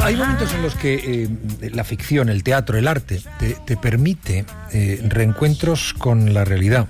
Hay momentos en los que la ficción, el teatro, el arte te permite reencuentros con la realidad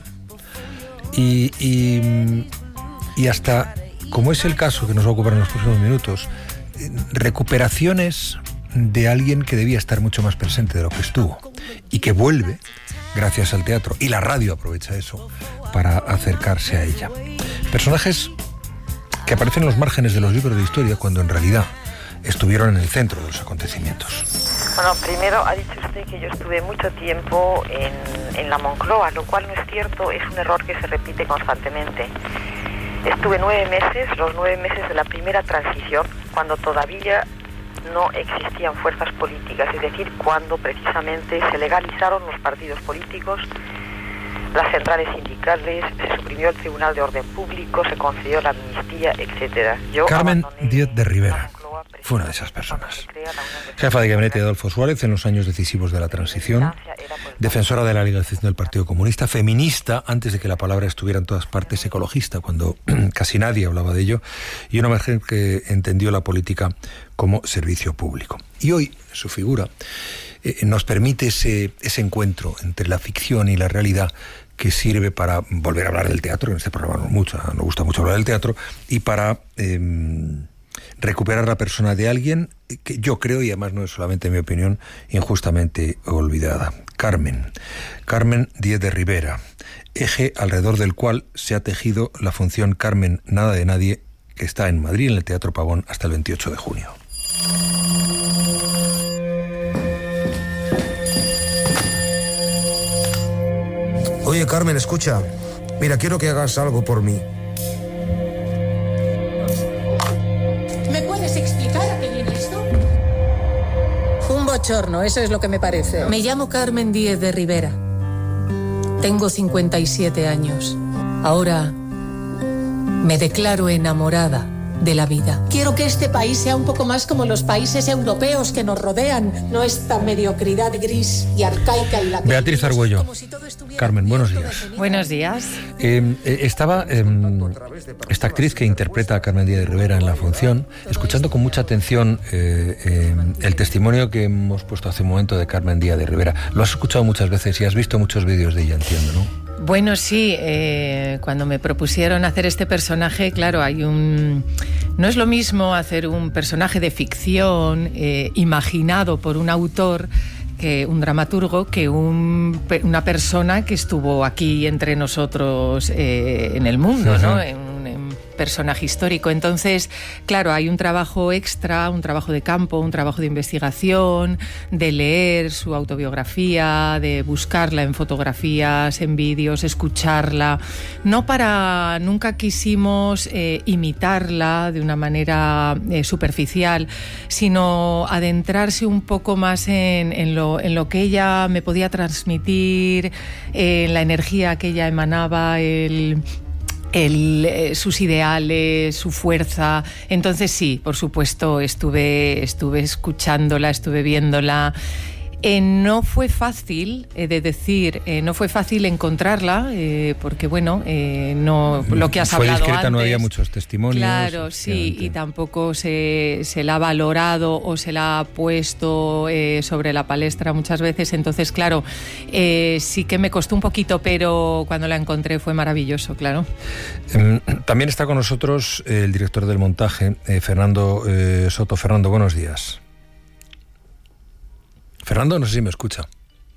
y hasta, como es el caso que nos va a ocupar en los próximos minutos, recuperaciones de alguien que debía estar mucho más presente de lo que estuvo y que vuelve gracias al teatro, y la radio aprovecha eso para acercarse a ella. Personajes que aparecen en los márgenes de los libros de historia cuando en realidad estuvieron en el centro de los acontecimientos. Bueno, primero ha dicho usted que yo estuve mucho tiempo en la Moncloa, lo cual no es cierto, es un error que se repite constantemente. Estuve 9 meses, los 9 meses de la primera transición, cuando todavía no existían fuerzas políticas, es decir, cuando precisamente se legalizaron los partidos políticos, las centrales sindicales, se suprimió el Tribunal de Orden Público, se concedió la amnistía, etcétera. Carmen Díez de Rivera fue una de esas personas. Jefa de gabinete de Adolfo Suárez en los años decisivos de la transición, defensora de la legalización del Partido Comunista, feminista antes de que la palabra estuviera en todas partes, ecologista cuando casi nadie hablaba de ello, y una mujer que entendió la política como servicio público. Y hoy su figura nos permite ese encuentro entre la ficción y la realidad, que sirve para volver a hablar del teatro. En este programa nos gusta mucho hablar del teatro, y para recuperar la persona de alguien que yo creo, y además no es solamente mi opinión, injustamente olvidada. Carmen Díez de Rivera, eje alrededor del cual se ha tejido la función Carmen Nada de Nadie, que está en Madrid, en el Teatro Pavón, hasta el 28 de junio. Oye, Carmen, escucha. Mira, quiero que hagas algo por mí. ¿Me puedes explicar a qué viene esto? Un bochorno, eso es lo que me parece. Me llamo Carmen Díez de Rivera. Tengo 57 años. Ahora me declaro enamorada de la vida. Quiero que este país sea un poco más como los países europeos que nos rodean, no esta mediocridad gris y arcaica en la que... Beatriz Argüello. Carmen, buenos días. Buenos días. Estaba esta actriz que interpreta a Carmen Díez de Rivera en la función, escuchando con mucha atención el testimonio que hemos puesto hace un momento de Carmen Díez de Rivera. Lo has escuchado muchas veces y has visto muchos vídeos de ella, entiendo, ¿no? Bueno, sí, cuando me propusieron hacer este personaje, claro, no es lo mismo hacer un personaje de ficción imaginado por un autor, que un dramaturgo, que una persona que estuvo aquí entre nosotros en el mundo, ¿no? Un personaje histórico. Entonces, claro, hay un trabajo extra, un trabajo de campo, un trabajo de investigación, de leer su autobiografía, de buscarla en fotografías, en vídeos, escucharla. Nunca quisimos imitarla de una manera superficial, sino adentrarse un poco más en lo que ella me podía transmitir, en la energía que ella emanaba, sus ideales, su fuerza. Entonces sí, por supuesto, estuve escuchándola, estuve viéndola. No fue fácil, no fue fácil encontrarla, porque bueno, lo que has hablado antes. Fue discreta, no había muchos testimonios. Claro, sí, y tampoco se la ha valorado o se la ha puesto sobre la palestra muchas veces. Entonces, claro, sí que me costó un poquito, pero cuando la encontré fue maravilloso, claro. También está con nosotros el director del montaje, Fernando Soto. Fernando, buenos días. Fernando, no sé si me escucha.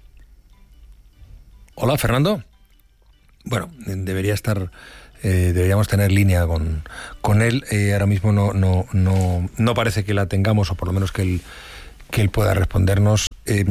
Hola, Fernando. Bueno, deberíamos tener línea con él. Ahora mismo no parece que la tengamos, o por lo menos que él pueda respondernos.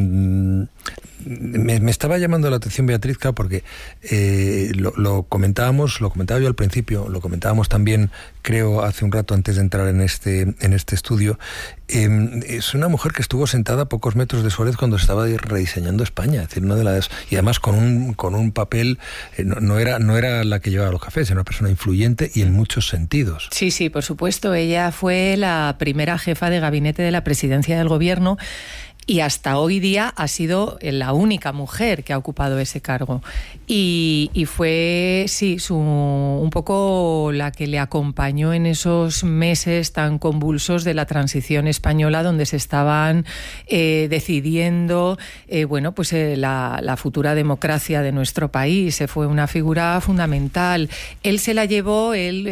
Me estaba llamando la atención, Beatriz, porque lo comentaba yo al principio, lo comentábamos también, creo, hace un rato antes de entrar en este estudio. Es una mujer que estuvo sentada a pocos metros de Suárez cuando se estaba rediseñando España, es decir, y además con un papel, no era la que llevaba los cafés, era una persona influyente y en muchos sentidos. Sí, por supuesto, ella fue la primera jefa de gabinete de la presidencia del gobierno. y hasta hoy día ha sido la única mujer que ha ocupado ese cargo. Y fue, sí, un poco la que le acompañó en esos meses tan convulsos de la transición española, donde se estaban decidiendo la futura democracia de nuestro país. Fue una figura fundamental. Él se la llevó,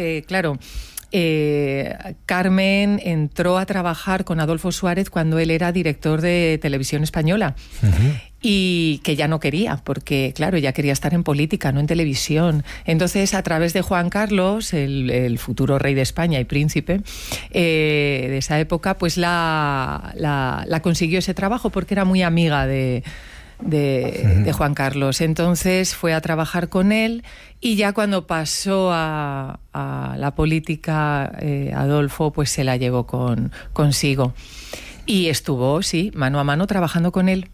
Carmen entró a trabajar con Adolfo Suárez cuando él era director de Televisión Española. Uh-huh. Y que ya no quería, porque claro, ya quería estar en política, no en televisión. Entonces, a través de Juan Carlos, el futuro rey de España y príncipe de esa época, pues la consiguió ese trabajo porque era muy amiga de Juan Carlos. Entonces fue a trabajar con él, y ya cuando pasó a la política, Adolfo pues se la llevó consigo. Y estuvo, sí, mano a mano trabajando con él.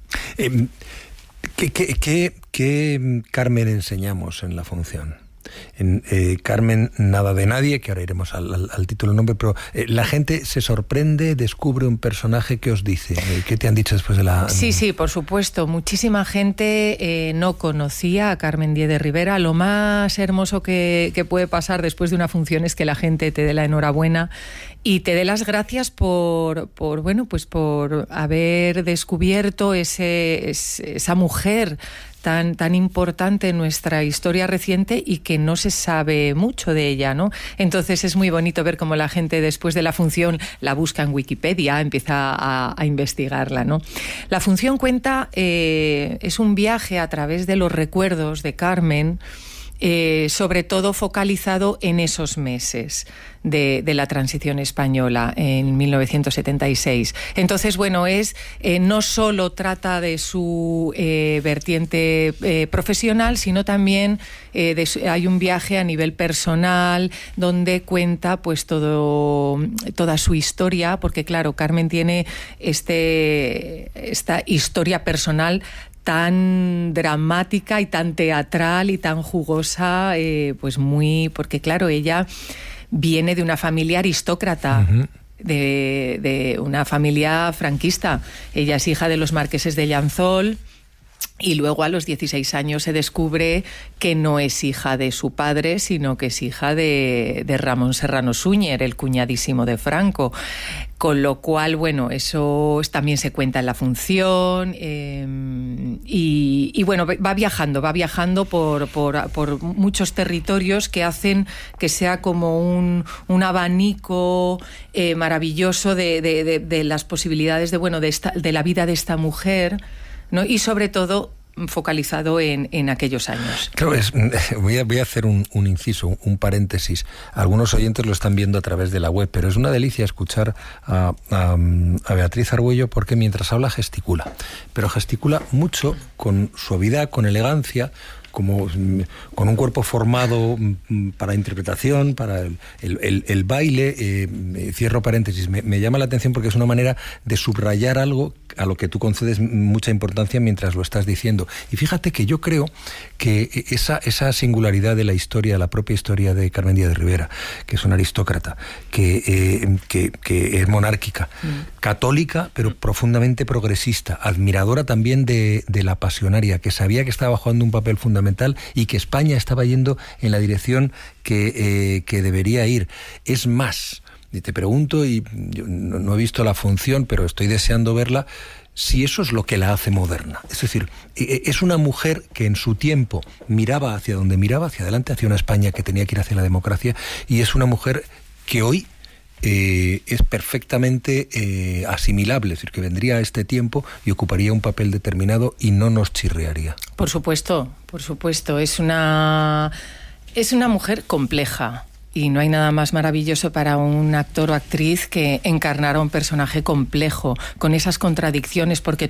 ¿Qué Carmen enseñamos en la función? Carmen, nada de nadie, que ahora iremos al título, nombre, pero la gente se sorprende, descubre un personaje. ¿Qué os dice? ¿Qué te han dicho después de la...? Sí, por supuesto. Muchísima gente no conocía a Carmen Díez de Rivera. Lo más hermoso que puede pasar después de una función es que la gente te dé la enhorabuena y te dé las gracias por haber descubierto esa mujer tan importante en nuestra historia reciente y que no se sabe mucho de ella, ¿no? Entonces es muy bonito ver cómo la gente después de la función la busca en Wikipedia, empieza a investigarla, ¿no? La función cuenta, es un viaje a través de los recuerdos de Carmen, sobre todo focalizado en esos meses de la transición española en 1976. Entonces, no solo trata de su vertiente profesional, sino también hay un viaje a nivel personal donde cuenta pues toda su historia, porque claro, Carmen tiene esta historia personal tan dramática y tan teatral y tan jugosa, porque claro, ella viene de una familia aristócrata. Uh-huh. De una familia franquista. Ella es hija de los marqueses de Llanzol, y luego a los 16 años se descubre que no es hija de su padre, sino que es hija de Ramón Serrano Súñer, el cuñadísimo de Franco. Con lo cual, eso también se cuenta en la función, va viajando por muchos territorios que hacen que sea como un abanico maravilloso de las posibilidades de la vida de esta mujer, ¿no? Y sobre todo focalizado en aquellos años. Claro, voy a hacer un inciso, un paréntesis. Algunos oyentes lo están viendo a través de la web, pero es una delicia escuchar a Beatriz Argüello, porque mientras habla gesticula, pero gesticula mucho, con suavidad, con elegancia, como con un cuerpo formado para interpretación, para el baile. Cierro paréntesis, me llama la atención porque es una manera de subrayar algo a lo que tú concedes mucha importancia mientras lo estás diciendo. Y fíjate que yo creo que esa singularidad de la historia, la propia historia de Carmen Díez de Rivera, que es una aristócrata, que es monárquica, católica, pero profundamente progresista, admiradora también de la pasionaria, que sabía que estaba jugando un papel fundamental y que España estaba yendo en la dirección que debería ir. Es más, te pregunto, y yo no he visto la función, pero estoy deseando verla, si eso es lo que la hace moderna. Es decir, es una mujer que en su tiempo miraba hacia donde miraba, hacia adelante, hacia una España que tenía que ir hacia la democracia, y es una mujer que hoy es perfectamente asimilable, es decir, que vendría a este tiempo y ocuparía un papel determinado y no nos chirriaría. Por supuesto. Es una mujer compleja. Y no hay nada más maravilloso para un actor o actriz que encarnar a un personaje complejo, con esas contradicciones, porque